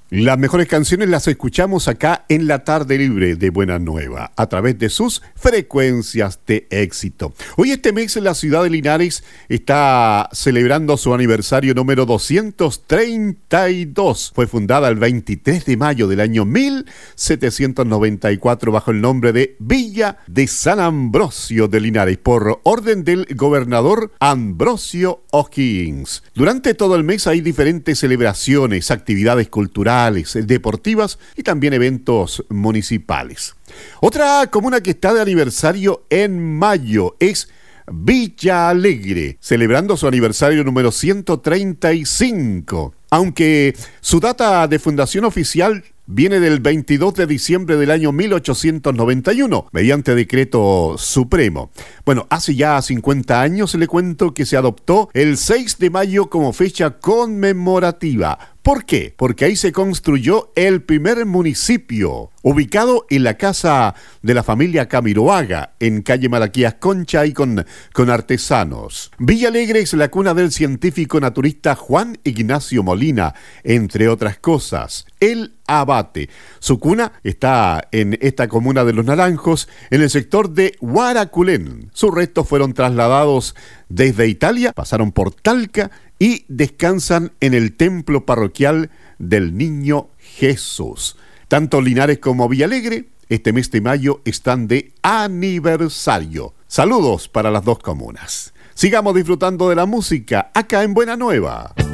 Las mejores canciones las escuchamos acá en la tarde libre de Buena Nueva, a través de sus frecuencias de éxito. Hoy este mes la ciudad de Linares está celebrando su aniversario número 232. Fue fundada el 23 de mayo del año 1794 bajo el nombre de Villa de San Ambrosio de Linares, por orden del gobernador Ambrosio O'Higgins. Durante todo el mes hay diferentes celebraciones, actividades culturales, deportivas y también eventos municipales. Otra comuna que está de aniversario en mayo es Villa Alegre, celebrando su aniversario número 135. Aunque su data de fundación oficial viene del 22 de diciembre del año 1891, mediante decreto supremo. Bueno, hace ya 50 años le cuento que se adoptó el 6 de mayo como fecha conmemorativa. ¿Por qué? Porque ahí se construyó el primer municipio, ubicado en la casa de la familia Camiroaga, en calle Malaquías Concha y con artesanos. Villa Alegre es la cuna del científico naturista Juan Ignacio Molina, entre otras cosas. El Abate. Su cuna está en esta comuna de Los Naranjos, en el sector de Huaraculén. Sus restos fueron trasladados desde Italia, pasaron por Talca y descansan en el templo parroquial del Niño Jesús. Tanto Linares como Villalegre, este mes de mayo, están de aniversario. Saludos para las dos comunas. Sigamos disfrutando de la música acá en Buena Nueva.